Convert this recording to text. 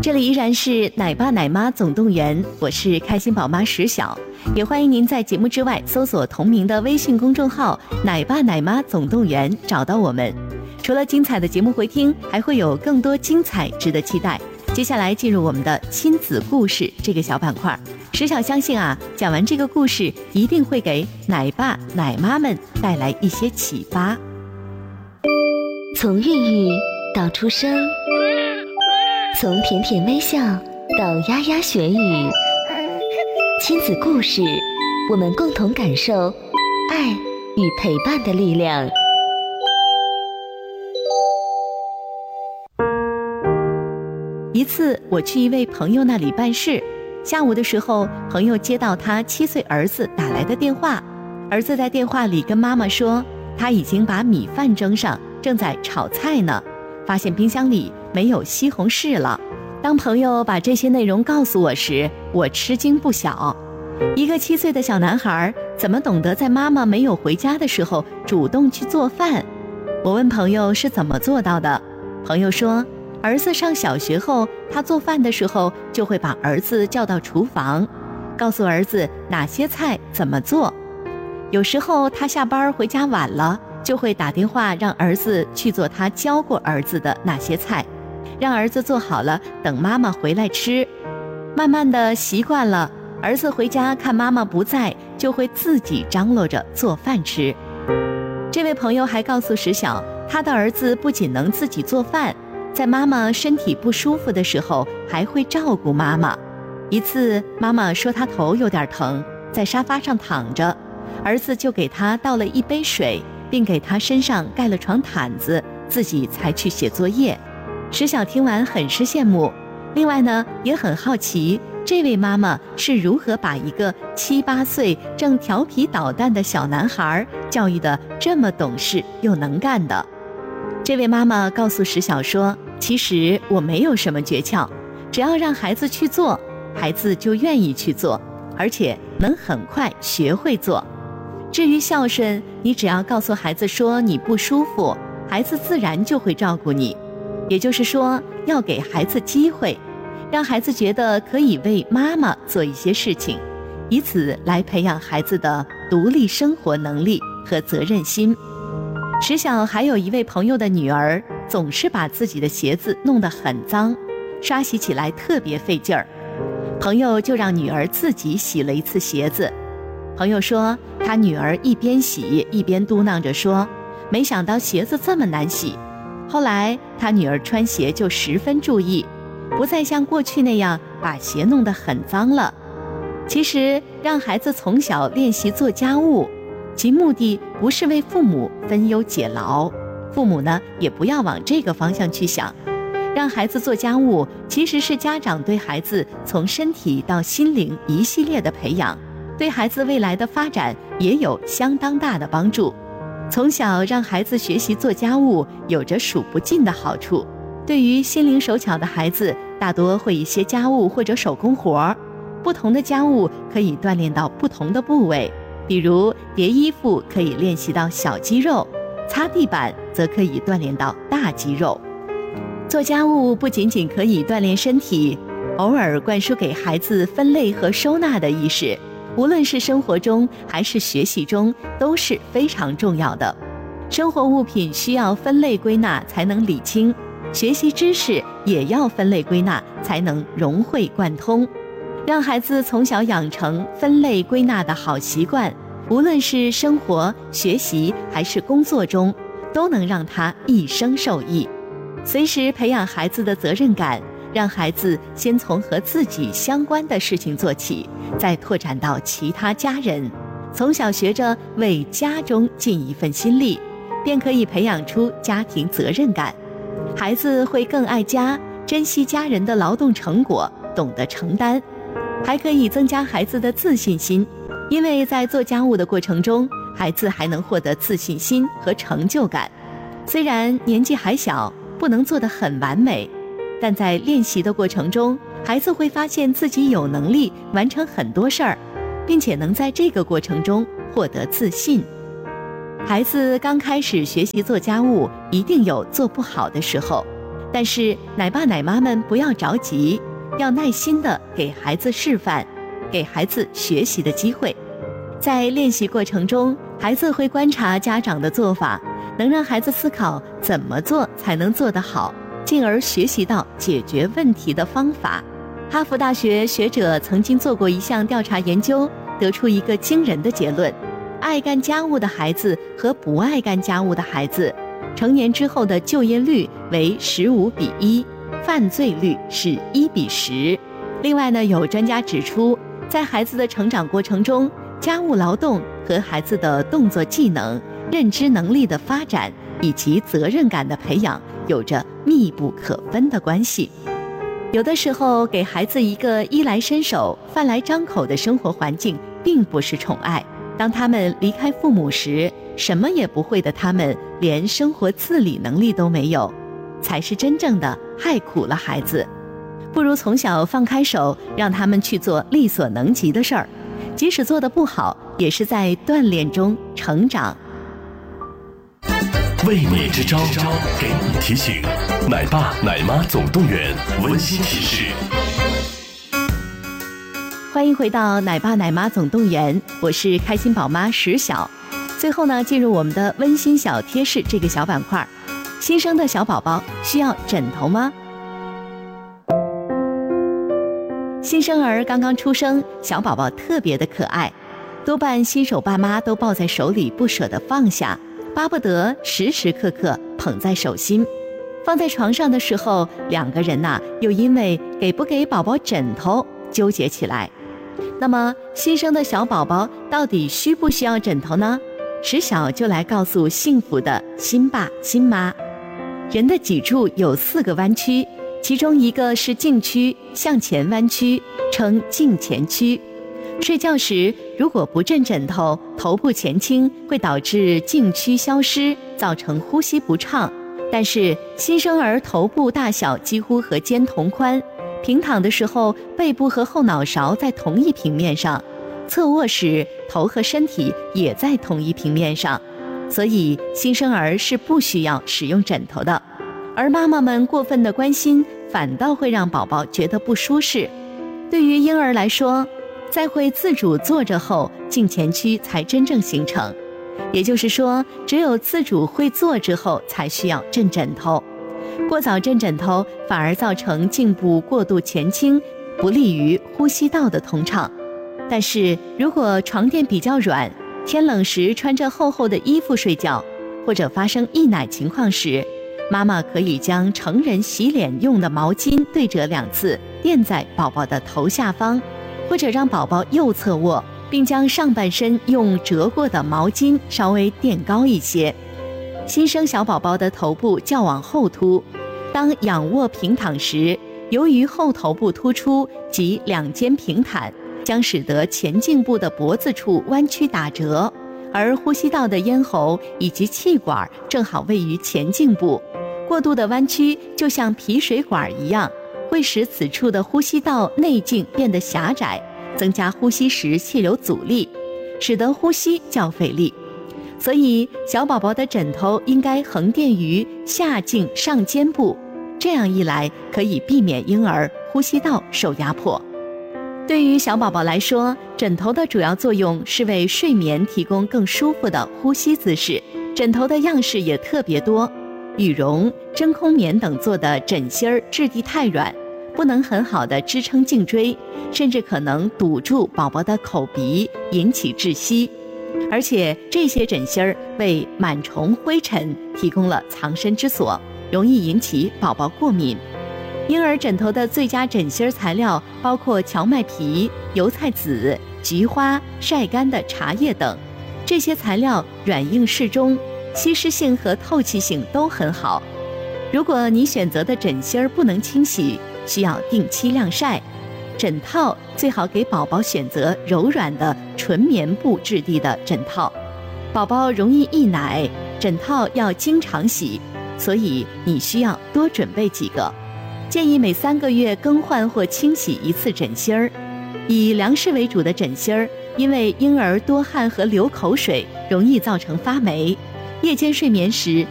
这里依然是奶爸奶妈总动员，我是开心宝妈石晓，也欢迎您在节目之外搜索同名的微信公众号奶爸奶妈总动员，找到我们。除了精彩的节目回听，还会有更多精彩值得期待。接下来进入我们的亲子故事这个小板块，石晓相信讲完这个故事一定会给奶爸奶妈们带来一些启发。 从孕育到出生，从甜甜微笑到牙牙学语，亲子故事，我们共同感受爱与陪伴的力量。 一次我去一位朋友那里办事，下午的时候，朋友接到他7岁儿子打来的电话，儿子在电话里跟妈妈说，他已经把米饭蒸上，正在炒菜呢，发现冰箱里没有西红柿了。当朋友把这些内容告诉我时，我吃惊不小。一个7岁的小男孩怎么懂得在妈妈没有回家的时候主动去做饭？我问朋友是怎么做到的，朋友说，儿子上小学后，他做饭的时候就会把儿子叫到厨房，告诉儿子哪些菜怎么做。有时候他下班回家晚了，就会打电话让儿子去做他教过儿子的那些菜，让儿子做好了等妈妈回来吃。慢慢的习惯了，儿子回家看妈妈不在，就会自己张罗着做饭吃。这位朋友还告诉石晓，他的儿子不仅能自己做饭，在妈妈身体不舒服的时候还会照顾妈妈。一次妈妈说她头有点疼，在沙发上躺着，儿子就给她倒了一杯水，并给她身上盖了床毯子，自己才去写作业。石晓听完很是羡慕，另外呢也很好奇，这位妈妈是如何把一个7、8岁正调皮捣蛋的小男孩教育得这么懂事又能干的。这位妈妈告诉石晓说，其实我没有什么诀窍，只要让孩子去做，孩子就愿意去做，而且能很快学会做。至于孝顺，你只要告诉孩子说你不舒服，孩子自然就会照顾你。也就是说，要给孩子机会，让孩子觉得可以为妈妈做一些事情，以此来培养孩子的独立生活能力和责任心。石晓还有一位朋友的女儿，总是把自己的鞋子弄得很脏，刷洗起来特别费劲儿。朋友就让女儿自己洗了一次鞋子。朋友说，他女儿一边洗一边嘟囔着说，没想到鞋子这么难洗。后来他女儿穿鞋就十分注意，不再像过去那样把鞋弄得很脏了。其实让孩子从小练习做家务，其目的不是为父母分忧解劳，父母呢也不要往这个方向去想。让孩子做家务，其实是家长对孩子从身体到心灵一系列的培养，对孩子未来的发展也有相当大的帮助。从小让孩子学习做家务，有着数不尽的好处。对于心灵手巧的孩子，大多会一些家务或者手工活，不同的家务可以锻炼到不同的部位，比如叠衣服可以练习到小肌肉，擦地板则可以锻炼到大肌肉。做家务不仅仅可以锻炼身体，偶尔灌输给孩子分类和收纳的意识，无论是生活中还是学习中都是非常重要的。生活物品需要分类归纳才能理清，学习知识也要分类归纳才能融会贯通。让孩子从小养成分类归纳的好习惯，无论是生活、学习还是工作中，都能让他一生受益。随时培养孩子的责任感，让孩子先从和自己相关的事情做起，再拓展到其他家人，从小学着为家中尽一份心力，便可以培养出家庭责任感。孩子会更爱家，珍惜家人的劳动成果，懂得承担，还可以增加孩子的自信心，因为在做家务的过程中，孩子还能获得自信心和成就感。虽然年纪还小，不能做得很完美，但在练习的过程中，孩子会发现自己有能力完成很多事儿，并且能在这个过程中获得自信。孩子刚开始学习做家务，一定有做不好的时候， 但是奶爸奶妈们不要着急，要耐心地给孩子示范，给孩子学习的机会。在练习过程中，孩子会观察家长的做法，能让孩子思考怎么做才能做得好，进而学习到解决问题的方法。哈佛大学学者曾经做过一项调查研究，得出一个惊人的结论：爱干家务的孩子和不爱干家务的孩子，成年之后的就业率为15:1，犯罪率是1:10。另外呢，有专家指出，在孩子的成长过程中，家务劳动和孩子的动作技能、认知能力的发展以及责任感的培养有着密不可分的关系。有的时候，给孩子一个衣来伸手、饭来张口的生活环境，并不是宠爱。当他们离开父母时，什么也不会的他们，连生活自理能力都没有，才是真正的害苦了孩子。不如从小放开手，让他们去做力所能及的事儿，即使做得不好，也是在锻炼中成长。 为你支招，给你提醒。奶爸奶妈总动员，温馨提示。 欢迎回到奶爸奶妈总动员，我是开心宝妈石晓。最后呢，进入我们的温馨小贴士这个小板块。新生的小宝宝需要枕头吗？新生儿刚刚出生，小宝宝特别的可爱，多半新手爸妈都抱在手里不舍得放下，巴不得时时刻刻捧在手心。放在床上的时候，两个人又因为给不给宝宝枕头纠结起来。那么新生的小宝宝到底需不需要枕头呢？石晓就来告诉幸福的新爸新妈。人的脊柱有4个弯曲，其中一个是颈区，向前弯曲，称颈前屈。睡觉时如果不枕枕头，头部前倾会导致颈区消失，造成呼吸不畅。但是新生儿头部大小几乎和肩同宽，平躺的时候背部和后脑勺在同一平面上，侧卧时头和身体也在同一平面上，所以新生儿是不需要使用枕头的。而妈妈们过分的关心，反倒会让宝宝觉得不舒适。对于婴儿来说，在会自主坐着后，颈前屈才真正形成。也就是说，只有自主会坐之后，才需要枕枕头。过早枕枕头反而造成颈部过度前倾，不利于呼吸道的通畅。但是如果床垫比较软，天冷时穿着厚厚的衣服睡觉，或者发生溢奶情况时，妈妈可以将成人洗脸用的毛巾对折2次，垫在宝宝的头下方，或者让宝宝右侧卧，并将上半身用折过的毛巾稍微垫高一些。新生小宝宝的头部较往后凸，当仰卧平躺时，由于后头部突出及两肩平坦，将使得前颈部的脖子处弯曲打折，而呼吸道的咽喉以及气管正好位于前颈部，过度的弯曲就像皮水管一样，会使此处的呼吸道内径变得狭窄，增加呼吸时气流阻力，使得呼吸较费力。所以小宝宝的枕头应该横垫于下颈上肩部，这样一来可以避免婴儿呼吸道受压迫。对于小宝宝来说，枕头的主要作用是为睡眠提供更舒服的呼吸姿势。枕头的样式也特别多，羽绒、真空棉等做的枕芯儿质地太软，不能很好的支撑颈椎，甚至可能堵住宝宝的口鼻，引起窒息。而且这些枕芯儿为螨虫、灰尘提供了藏身之所，容易引起宝宝过敏。婴儿枕头的最佳枕芯材料包括荞麦皮、油菜籽、菊花、晒干的茶叶等，这些材料软硬适中，吸湿性和透气性都很好。如果你选择的枕芯不能清洗，需要定期晾晒。枕套最好给宝宝选择柔软的纯棉布质地的枕套，宝宝容易溢奶，枕套要经常洗，所以你需要多准备几个。建议每3个月更换或清洗1次枕芯儿。以凉式为主的枕芯儿，因为婴儿多汗和流口水，容易造成发霉。夜间睡眠时